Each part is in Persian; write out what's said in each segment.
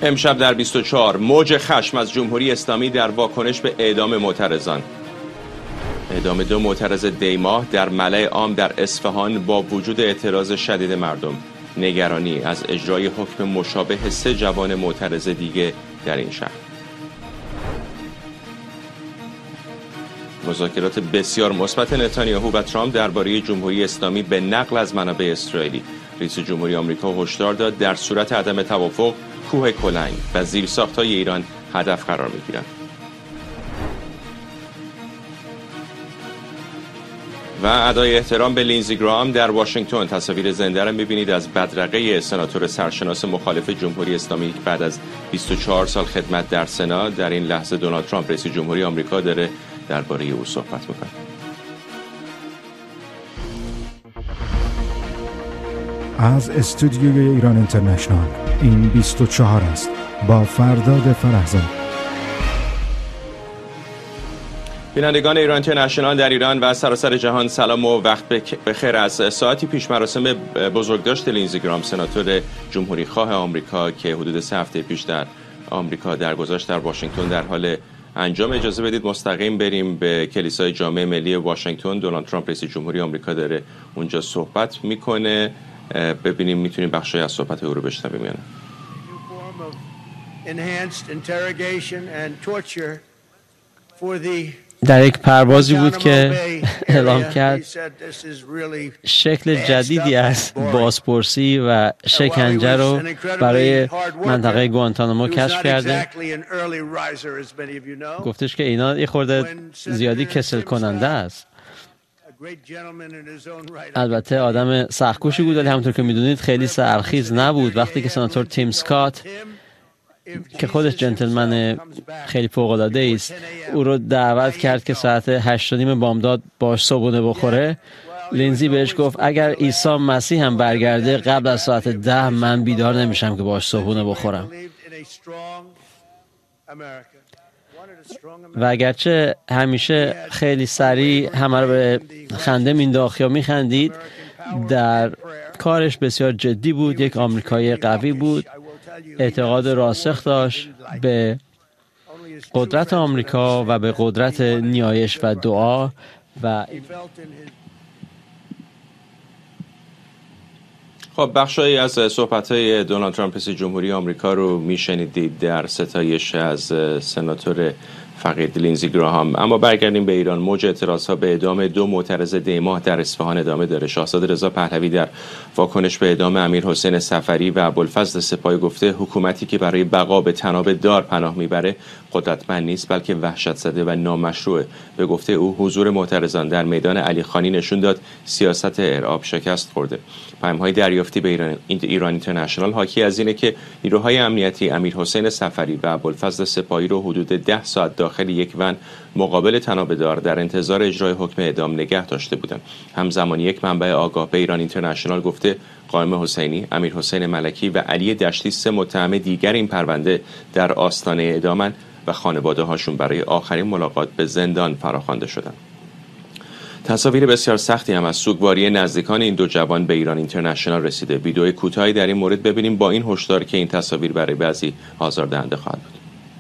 امشب در 24 موج خشم از جمهوری اسلامی در واکنش به اعدام معترضان. اعدام 2 معترض دیماه در ملأ عام در اصفهان با وجود اعتراض شدید مردم. نگرانی از اجرای حکم مشابه 3 جوان معترض دیگه در این شهر. مذاکرات بسیار مثبت نتانیاهو و ترامپ درباره جمهوری اسلامی به نقل از منابع اسرائیلی. رئیس جمهوری آمریکا هشدار داد در صورت عدم توافق کوه کلنگ و زیرساخت‌های ایران هدف قرار می‌گیرند. و ادای احترام به لینزی گراهام در واشنگتن. تصاویر زنده را می‌بینید از بدرقه سناتور سرشناس مخالف جمهوری اسلامی که بعد از 24 سال خدمت در سنا در این لحظه دونالد ترامپ رئیس جمهوری آمریکا داره درباره او صحبت می‌کنه. از استودیوی ایران اینترنشنال این 24 است با فرداد فرهزاد. بینندگان ایران اینترنشنال در ایران و سراسر جهان سلام و وقت بخیر. از ساعتی پیش مراسم بزرگداشت لینزی گراهام سناتور جمهوری خواه آمریکا که حدود 3 هفته پیش در آمریکا درگذشت در واشنگتن در حال انجام. اجازه بدید مستقیم بریم به کلیسای جامع ملی واشنگتن. دونالد ترامپ رئیس جمهوری آمریکا داره اونجا صحبت میکنه. ببینیم میتونیم بخشی از صحبت او رو بشنویم یا نه. در یک پروازی بود که اعلام کرد شکل جدیدی از بازپرسی و شکنجه رو برای منطقه گوانتانامو کشف کرده. گفتش که اینا یه خورده زیادی کسل کننده است. البته آدم سخت‌کوشی بود، ولی همونطور که میدونید خیلی سرخیز نبود. وقتی که سناتور تیم سکات که خودش جنتلمن خیلی فوق‌العاده است او رو دعوت کرد که ساعت 8:30 بامداد باش صبحونه بخوره، لینزی بهش گفت اگر عیسی مسیح هم برگرده قبل از ساعت 10 من بیدار نمیشم که باش صبحونه بخورم. و اگرچه همیشه خیلی سریع همه رو به خنده مینداخت یا میخندید، در کارش بسیار جدی بود. یک آمریکایی قوی بود، اعتقاد راسخ داشت به قدرت آمریکا و به قدرت نیایش و دعا و خب بخشی از صحبت‌های دونالد ترامپ رئیس جمهوری آمریکا رو میشنیدید در ستایش از سناتور فقید لینزی گراهام. اما برگردیم به ایران. موج اعتراضها به اعدام 2 معترض دیماه در اصفهان ادامه داره. شاهزاده رضا پهلوی در واکنش به اعدام امیرحسین صفری و ابوالفضل سپاهی گفته حکومتی که برای بقا به تناب دار پناه میبره قدرتمند نیست بلکه وحشت زده و نامشروعه. به گفته او حضور معترضان در میدان علی خانی نشون داد سیاست ارعاب شکست خورده. پیام‌های دریافتی به ایران اینترنشنال حاکی از اینه که نیروهای امنیتی امیرحسین صفری و ابوالفضل سپاهی رو حدود 10 ساعت داخل یک ون مقابل تناب دار در انتظار اجرای حکم اعدام نگه داشته بودند. همزمان یک منبع آگاه به ایران اینترنشنال گفته قائم حسینی، امیرحسین ملکی و علی دشتی 3 متهم دیگر این پرونده در آستانه اعدامند و خانواده هاشون برای آخرین ملاقات به زندان فراخوانده شدند. تصاویر بسیار سختی هم از سوگواری نزدیکان این 2 جوان به ایران اینترنشنال رسیده. ویدیو کوتاهی در این مورد ببینیم با این هشدار که این تصاویر برای بعضی آزاردهنده خواهد بود.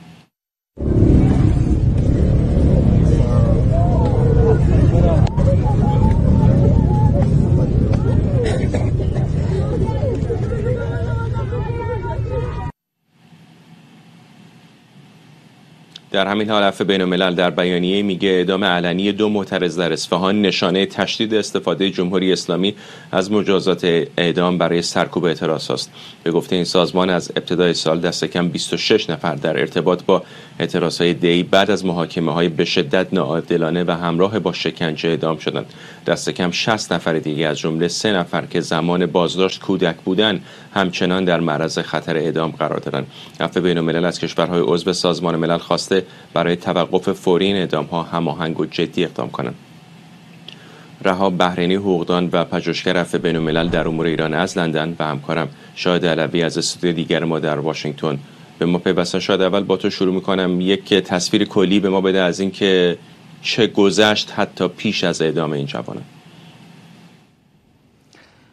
در همین حال عفو بین‌الملل در بیانیه میگه اعدام علنی 2 معترض در اصفهان نشانه تشدید استفاده جمهوری اسلامی از مجازات اعدام برای سرکوب اعتراض است. به گفته این سازمان از ابتدای سال دست کم 26 نفر در ارتباط با اعتراضهای دی بعد از محاکمه‌های به شدت ناعادلانه و همراه با شکنجه اعدام شدند. دست کم 60 نفر دیگه از جمله 3 نفر که زمان بازداشت کودک بودند همچنان در معرض خطر اعدام قرار دارند. عفو بین‌الملل از کشورهای عضو سازمان ملل خواسته برای توقف فوری این اعدام‌ها هماهنگ و جدی اقدام کنند. رهاب بحرینی حقوقدان و پژوهشگر عفو بین‌الملل در امور ایران از لندن و همکارم شاهد علوی از استودیو دیگر ما در واشنگتن به ما پیوستن. شاید اول با تو شروع می‌کنم، یک تصویر کلی به ما بده از این که چه گذشت حتی پیش از اعدام این جوانان.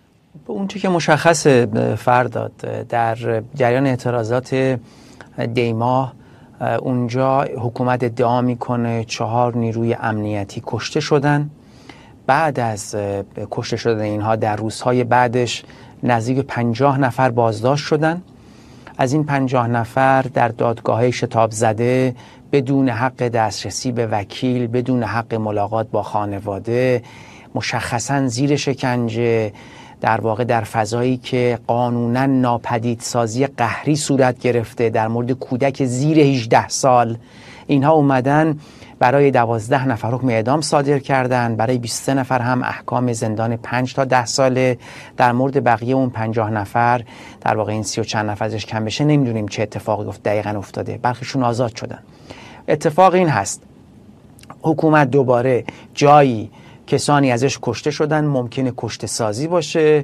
اونچه که مشخص فرداد در جریان اعتراضات دیماه، اونجا حکومت ادعا میکنه 4 نیروی امنیتی کشته شدن. بعد از کشته شدن اینها در روزهای بعدش نزدیک 50 نفر بازداشت شدن. از این 50 نفر در دادگاه شتاب زده بدون حق دسترسی به وکیل، بدون حق ملاقات با خانواده، مشخصاً زیر شکنجه، در واقع در فضایی که قانوناً ناپدیدسازی قهری صورت گرفته در مورد کودک زیر 18 سال، اینها اومدن برای 12 نفر حکم اعدام صادر کردن، برای 23 نفر هم احکام زندان 5 تا 10 ساله. در مورد بقیه اون 50 نفر، در واقع این 30 و چند نفر ازش کم بشه، نمیدونیم چه اتفاقی دقیقاً افتاده. برخیشون آزاد شدن. اتفاق این هست حکومت دوباره جایی کسانی ازش کشته شدن، ممکنه کشته سازی باشه،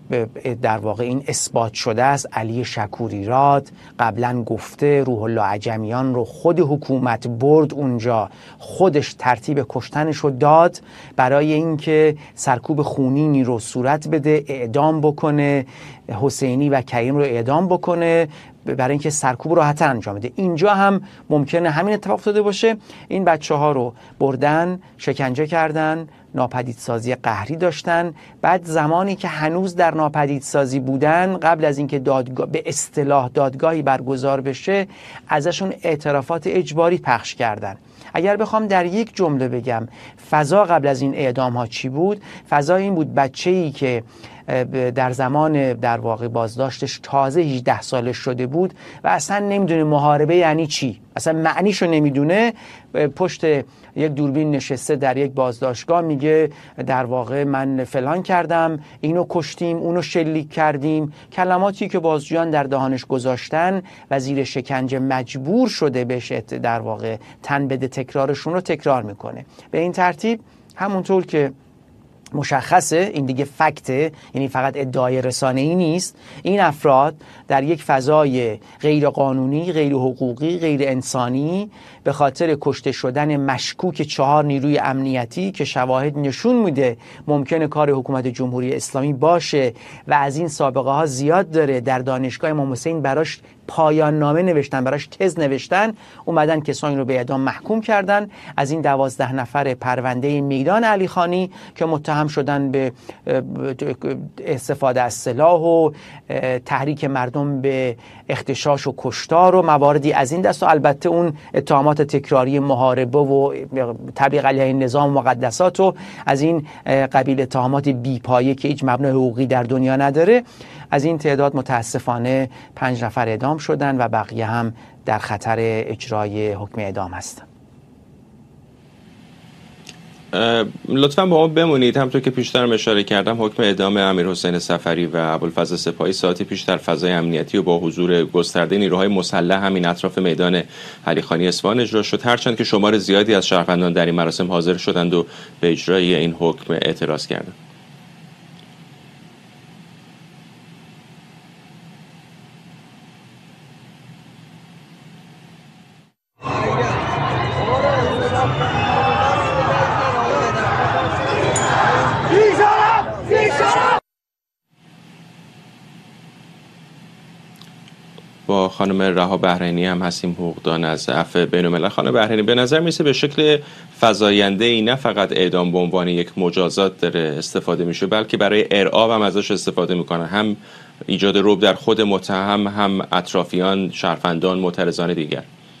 در واقع این اثبات شده است. علی شکوریراد قبلا گفته روح الله عجمیان رو خود حکومت برد اونجا، خودش ترتیب کشتنش رو داد برای اینکه سرکوب خونینی رو صورت بده، اعدام بکنه، حسینی و کریم رو اعدام بکنه برای اینکه سرکوب راحت انجام بده. اینجا هم ممکنه همین اتفاق افتاده باشه. این بچه‌ها رو بردن، شکنجه کردن، ناپدیدسازی قهری داشتن. بعد زمانی که هنوز در ناپدیدسازی بودن، قبل از اینکه به اصطلاح دادگاهی برگزار بشه، ازشون اعترافات اجباری پخش کردن. اگر بخوام در یک جمله بگم فضا قبل از این اعدام ها چی بود، فضا این بود بچه‌ای که در زمان در واقع بازداشتش تازه 18 سالش شده بود و اصلا نمیدونه محاربه یعنی چی، اصلا معنیشو نمیدونه، پشت یک دوربین نشسته در یک بازداشتگاه میگه در واقع من فلان کردم، اینو کشتیم، اونو شلیک کردیم، کلماتی که بازجویان در دهانش گذاشتن و زیر شکنجه مجبور شده بشه در واقع تن بده تکرارشون رو تکرار میکنه. به این ترتیب همونطور که مشخصه، این دیگه فکته، یعنی فقط ادعای رسانه‌ای نیست، این افراد در یک فضای غیر قانونی، غیر حقوقی، غیر انسانی به خاطر کشته شدن مشکوک 4 نیروی امنیتی که شواهد نشون میده ممکنه کار حکومت جمهوری اسلامی باشه و از این سابقه ها زیاد داره، در دانشگاه امام حسین براش پایان نامه نوشتن، براش تز نوشتن، اومدن کسانی رو به اعدام محکوم کردن. از این 12 نفر پرونده میدان علی خانی که متهم شدن به استفاده از سلاح و تحریک مردم به اغتشاش و کشتار و مواردی از این دست، و البته اون اتهامات تکراری محاربه و تبلیغ علیه نظام مقدسات و از این قبیل اتهامات بی‌پایه که هیچ مبنای حقوقی در دنیا نداره، از این تعداد متاسفانه 5 نفر اعدام شدن و بقیه هم در خطر اجرای حکم اعدام هستند. لطفاً با ما بمونید. همونطور که پیشتر اشاره کردم، حکم اعدام امیرحسین صفری و ابوالفضل سپاهی ساعتی پیش در فضای امنیتی و با حضور گسترده نیروهای مسلح همین اطراف میدان علی خانی اصفهان اجرا شد، هرچند که شمار زیادی از شهروندان در این مراسم حاضر شدند و به اجرای این حکم اعتراض کردند. با خانم رها بحرینی هم هستیم، حقوقدان از عفو بین‌الملل. خانم بحرینی، به نظر میسه به شکل فزاینده‌ای نه فقط اعدام به عنوان یک مجازات داره استفاده میشه، بلکه برای ارعاب هم ازش استفاده میکنن، هم ایجاد رعب در خود متهم، هم اطرافیان، شهروندان، معترضان دیگر.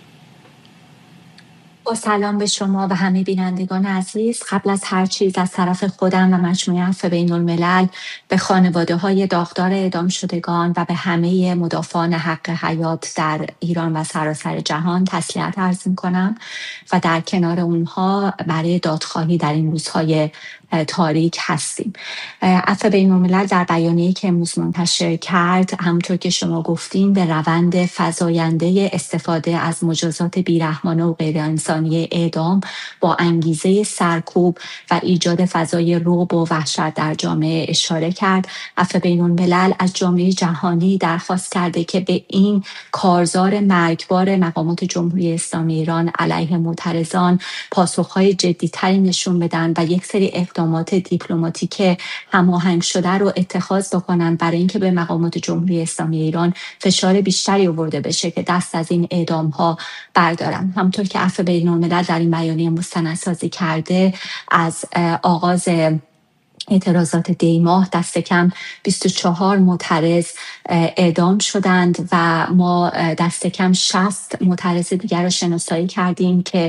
با سلام به شما و همه بینندگان عزیز. قبل از هر چیز از طرف خودم و مجموعه عفو بین‌الملل به خانواده‌های داغدار اعدام شدگان و به همه مدافعان حق حیات در ایران و سراسر جهان تسلیت عرض می‌کنم و در کنار اونها برای دادخواهی در این روزهای تاریک هستیم. عفو بین‌الملل در بیانیه‌ای که امروز منتشر کرد، همونطور که شما گفتین، به روند فزاینده استفاده از مجازات بیرحمانه و غیر انسانی اعدام با انگیزه سرکوب و ایجاد فضای رعب و وحشت در جامعه اشاره کرد. عفو بین‌الملل از جامعه جهانی درخواست کرده که به این کارزار مرگبار مقامات جمهوری اسلامی ایران علیه معترضان پاسخ‌های جدی‌تری نشون بدن و یک سری اقدامات دیپلماتیک هماهنگ شده رو اتخاذ بکنن برای اینکه به مقامات جمهوری اسلامی ایران فشار بیشتری آورده بشه که دست از این اعدام‌ها بردارن. همونطور که عفو بین‌الملل در این بیانیه مستندسازی کرده، از آغاز اعتراضات دیماه دست کم 24 معترض اعدام شدند و ما دست کم 60 معترض دیگر را شناسایی کردیم که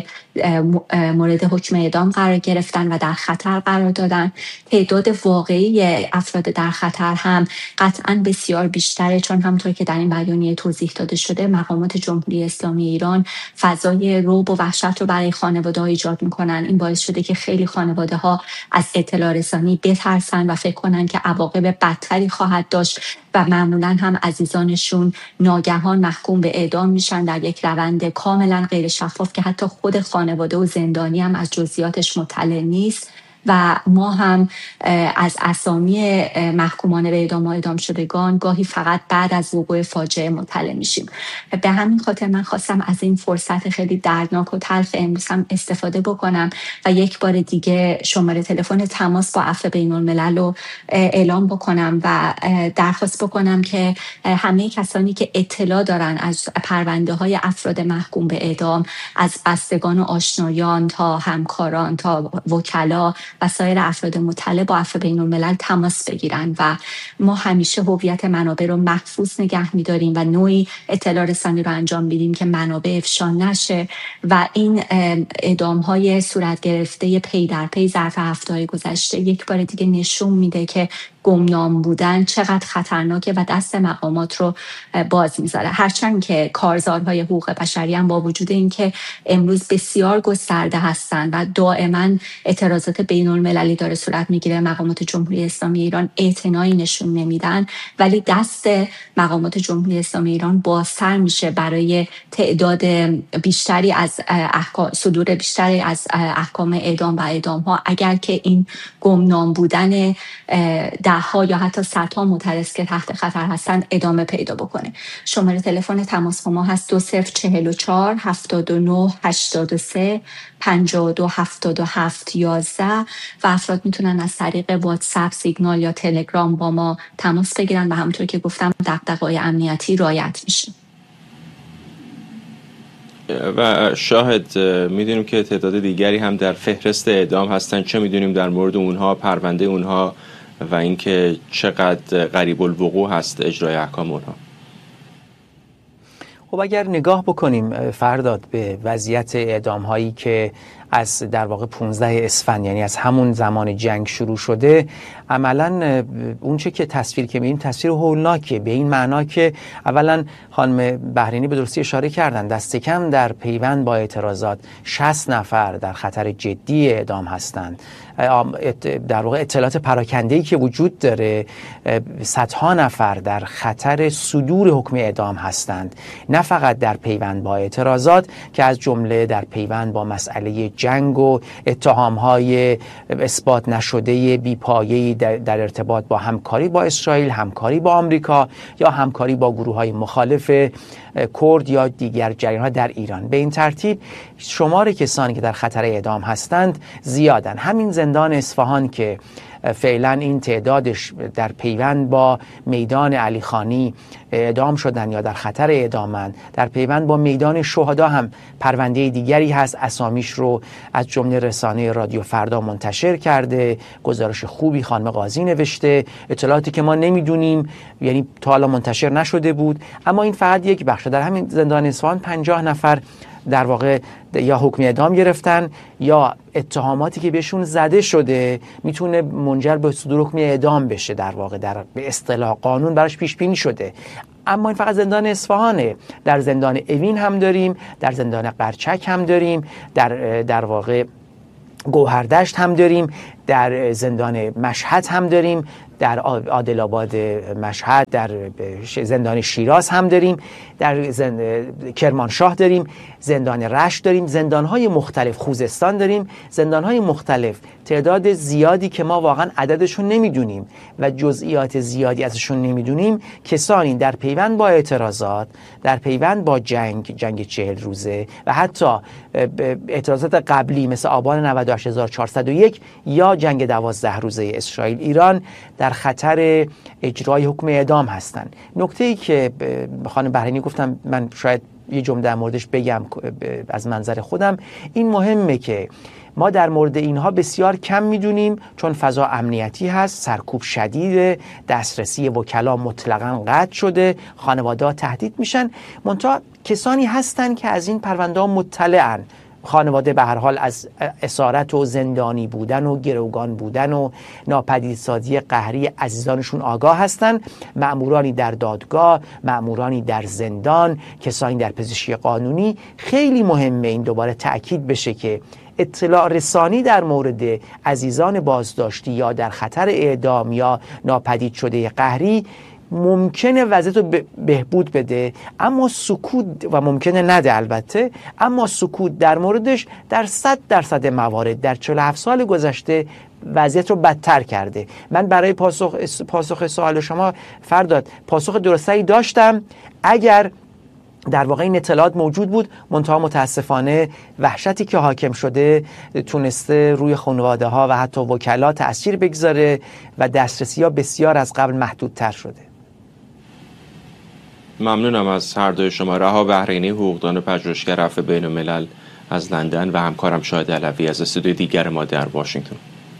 مورد حکم اعدام قرار گرفتن و در خطر قرار دادن. تعداد واقعی افراد در خطر هم قطعاً بسیار بیشتره، چون همونطور که در این بیانیه توضیح داده شده مقامات جمهوری اسلامی ایران فضای رعب و وحشت رو برای خانواده‌ها ایجاد می‌کنن. این باعث شده که خیلی خانواده‌ها از اطلاع رسانی بترسن و فکر کنن که عواقب بدتری خواهد داشت و معمولا هم عزیزانشون ناگهان محکوم به اعدام میشن در یک روند کاملا غیر شفاف که حتی خود خانواده و زندانی هم از جزئیاتش مطلع نیست. و ما هم از اسامی محکومان به اعدام و اعدام شدگان گاهی فقط بعد از وقوع فاجعه مطلع میشیم. به همین خاطر من خواستم از این فرصت خیلی دردناک و تلخ امروز هم استفاده بکنم و یک بار دیگه شماره تلفن تماس با عفو بین‌الملل رو اعلام بکنم و درخواست بکنم که همه کسانی که اطلاع دارن از پرونده های افراد محکوم به اعدام، از بستگان و آشنایان تا همکاران تا وکلا و سایر افراد مطلع، با عفو بین‌الملل تماس بگیرن و ما همیشه هویت منابع رو محفوظ نگه می‌داریم و نوعی اطلاع رسانی رو انجام میدیم که منابع افشا نشه و این اعدام‌های صورت گرفته پی در پی ظرف هفته‌های گذشته یک بار دیگه نشون میده که گمنام بودن چقدر خطرناکه و دست مقامات رو باز میذاره. هرچند که کارزارهای حقوق بشری هم با وجود اینکه امروز بسیار گسترده هستند و دائما اعتراضات بین‌المللی داره صورت میگیره، مقامات جمهوری اسلامی ایران اعتنایی نشون نمیدن، ولی دست مقامات جمهوری اسلامی ایران بازتر میشه برای تعداد بیشتری از صدور بیشتری از احکام اعدام و اعدام ها، اگر که این گمنام بودن ها یا حتی صدها معترض که تحت خطر هستند ادامه پیدا بکنه. شماره تلفن تماس با ما هست 2044 79 83 52 77 11 و افراد میتونن از طریق واتساپ، سیگنال یا تلگرام با ما تماس بگیرن و همونطور که گفتم دغدغه‌های امنیتی رعایت میشه. و شاهد میدونیم که تعداد دیگری هم در فهرست اعدام هستن، چه میدونیم در مورد اونها، پرونده اونها و اینکه چقدر قریب الوقوع هست اجرای احکام اونها؟ خب اگر نگاه بکنیم فرداد به وضعیت اعدام هایی که از در واقع 15 اسفند، یعنی از همون زمان جنگ شروع شده، عملاً اون چه که تصویر که می‌بینیم تصویر هولناکه، به این معنا که اولاً خانم بحرینی به درستی اشاره کردن دست کم در پیوند با اعتراضات 60 نفر در خطر جدی اعدام هستند. در واقع اطلاعات پراکنده‌ای که وجود داره، صدها نفر در خطر صدور حکم اعدام هستند، نه فقط در پیوند با اعتراضات که از جمله در پیوند با مسئله جنگ و اتهام‌های اثبات نشده بی‌پایه‌ای در ارتباط با همکاری با اسرائیل، همکاری با آمریکا یا همکاری با گروه‌های مخالف کرد یا دیگر جریان‌ها در ایران. به این ترتیب شمار کسانی که در خطر اعدام هستند زیادن. همین زندان اصفهان که فعلا این تعدادش در پیوند با میدان علی خانی اعدام شدن یا در خطر اعدامند، در پیوند با میدان شهدا هم پرونده دیگری هست، اسامیش رو از جمله رسانه رادیو فردا منتشر کرده، گزارش خوبی خانم قاضی نوشته، اطلاعاتی که ما نمیدونیم، یعنی تا حالا منتشر نشده بود. اما این فقط یک بخش. در همین زندان اصفهان 50 نفر در واقع یا حکم اعدام گرفتن یا اتهاماتی که بهشون زده شده میتونه منجر به صدور حکم اعدام بشه، در واقع به اصطلاح قانون براش پیش بینی شده. اما این فقط زندان اصفهانه. در زندان اوین هم داریم، در زندان قرچک هم داریم، در واقع گوهردشت هم داریم، در زندان مشهد هم داریم، در عادل آباد مشهد، در زندان شیراز هم داریم، در کرمانشاه داریم، زندان رشت داریم، زندان‌های مختلف، خوزستان داریم، زندان‌های مختلف، تعداد زیادی که ما واقعا عددشون نمیدونیم و جزئیات زیادی ازشون نمیدونیم. کسانی در پیوند با اعتراضات، در پیوند با جنگ 40 روزه و حتی اعتراضات قبلی مثل آبان 98401 یا جنگ 12 روزه اسرائیل ایران در خطر اجرای حکم اعدام هستند. نکته‌ای که خانم بحرینی گفتم، من شاید یه جمله در موردش بگم از منظر خودم. این مهمه که ما در مورد اینها بسیار کم میدونیم، چون فضا امنیتی هست، سرکوب شدیده، دسترسی وکلا مطلقاً قطع شده، خانواده‌ها تهدید میشن. منتها کسانی هستن که از این پرونده ها مطلعن. خانواده به هر حال از اسارت و زندانی بودن و گروگان بودن و ناپدیدسازی قهری عزیزانشون آگاه هستند. مأمورانی در دادگاه، مأمورانی در زندان، کسانی در پزشکی قانونی. خیلی مهمه این دوباره تأکید بشه که اطلاع رسانی در مورد عزیزان بازداشتی یا در خطر اعدام یا ناپدید شده قهری ممکنه وضعیت رو بهبود بده، اما سکوت و ممکنه نده البته، اما سکوت در موردش در 100% موارد در 47 سال گذشته وضعیت رو بدتر کرده. من برای پاسخ سوال شما فرداد پاسخ درستایی داشتم اگر در واقع این اطلاعات موجود بود، منتها متاسفانه وحشتی که حاکم شده تونسته روی خانواده ها و حتی وکلا تأثیر بگذاره و دسترسی ها بسیار از قبل محدودتر شده. ممنونم از هر دوی شما. رها بحرینی، حقوقدان و پژوهشگر عفو بین الملل از لندن و همکارم شاهد علوی از استودیوی دیگر ما در واشنگتن.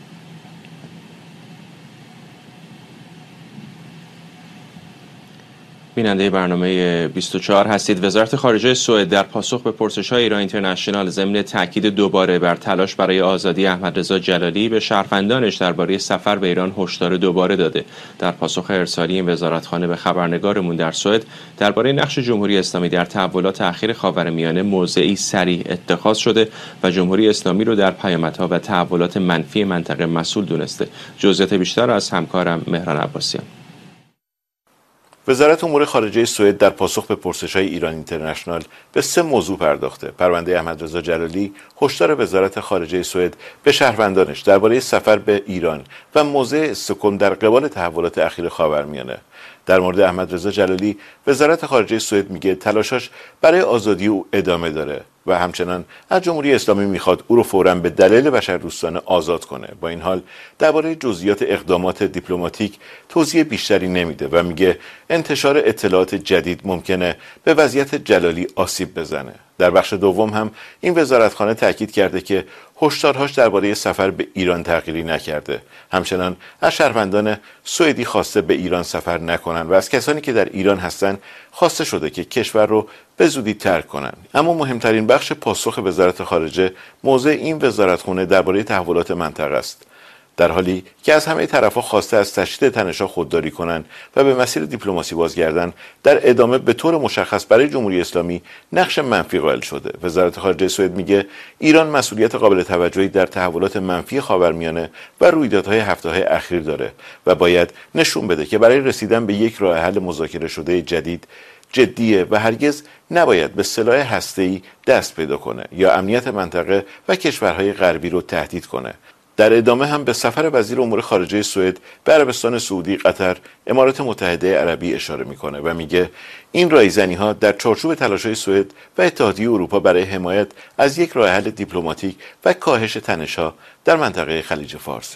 بیننده برنامه 24 هستید. وزارت خارجه سوئد در پاسخ به پرسش‌های ایران اینترنشنال ضمن تاکید دوباره بر تلاش برای آزادی احمدرضا جلالی به شهروندانش درباره سفر به ایران هشدار دوباره داده. در پاسخ ارسالی این وزارتخانه به خبرنگارمون در سوئد درباره نقش جمهوری اسلامی در تحولات اخیر خاورمیانه موضعی صریح اتخاذ شده و جمهوری اسلامی رو در پیامدها و تحولات منفی منطقه مسئول دونسته. جزئیات بیشتر از همکارم مهران عباسیان. وزارت امور خارجه سوئد در پاسخ به پرسش‌های ایران اینترنشنال به 3 موضوع پرداخته: پرونده احمدرضا جلالی، هشدار وزارت خارجه سوئد به شهروندانش درباره سفر به ایران و موضع استکهلم در قبال تحولات اخیر خاورمیانه. در مورد احمدرضا جلالی، وزارت خارجه سوئد میگه تلاشاش برای آزادی او ادامه داره و همچنان از جمهوری اسلامی میخواد او رو فوراً به دلایل بشردوستانه آزاد کنه. با این حال درباره جزئیات اقدامات دیپلماتیک توضیح بیشتری نمیده و میگه انتشار اطلاعات جدید ممکنه به وضعیت جلالی آسیب بزنه. در بخش دوم هم این وزارتخانه تاکید کرده که هشدارهاش درباره سفر به ایران تغییری نکرده. همچنان از شهروندان سوئدی خواسته به ایران سفر نکنن و از کسانی که در ایران هستن خواسته شده که کشور رو به زودی ترک کنن. اما مهمترین بخش پاسخ وزارت خارجه موضع این وزارتخانه درباره تحولات منطقه است. در حالی که از همه طرف‌ها خواسته از تشدید تنش‌ها خودداری کنند و به مسیر دیپلماسی بازگردند، در ادامه به طور مشخص برای جمهوری اسلامی نقش منفی قائل شده. وزارت خارجه سوئد میگه ایران مسئولیت قابل توجهی در تحولات منفی خاورمیانه و رویدادهای هفته‌های اخیر داره و باید نشون بده که برای رسیدن به یک راه حل مذاکره شده جدید جدیه و هرگز نباید به سلاح هسته‌ای دست پیدا کنه یا امنیت منطقه و کشورهای غربی رو تهدید کنه. در ادامه هم به سفر وزیر امور خارجه سوئد به عربستان سعودی، قطر، امارات متحده عربی اشاره میکنه و میگه این رایزنی‌ها در چارچوب تلاش‌های سوئد و اتحادیه اروپا برای حمایت از یک راه حل دیپلماتیک و کاهش تنش‌ها در منطقه خلیج فارس.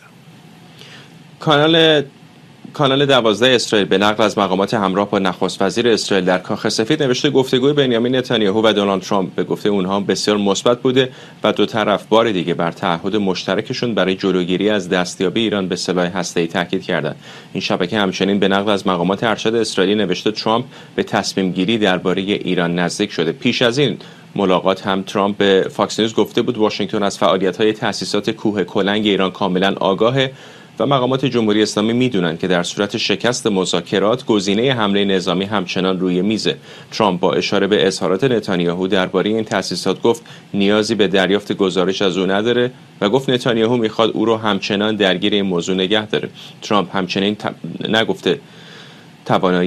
کانال 12 اسرائیل به نقل از مقامات همراه با نخست وزیر اسرائیل در کاخ سفید نوشته گفتگوی بنیامین نتانیاهو و دونالد ترامپ به گفته اونها بسیار مثبت بوده و دو طرف بار دیگه بر تعهد مشترکشون برای جلوگیری از دستیابی ایران به سلاح هسته‌ای تاکید کردند. این شبکه همچنین به نقل از مقامات ارشد اسرائیلی نوشته ترامپ به تصمیم گیری درباره ایران نزدیک شده. پیش از این ملاقات هم ترامپ به فاکس نیوز گفته بود واشنگتن از فعالیت‌های تأسیسات کوه کلنگ ایران کاملا آگاهه و مقامات جمهوری اسلامی میدونن که در صورت شکست مذاکرات گزینه حمله نظامی همچنان روی میزه. ترامپ با اشاره به اظهارات نتانیاهو درباره این تأسیسات گفت نیازی به دریافت گزارش از او نداره و گفت نتانیاهو میخواد او رو همچنان درگیر این موضوع نگه داره. ترامپ همچنین نگفته توانایی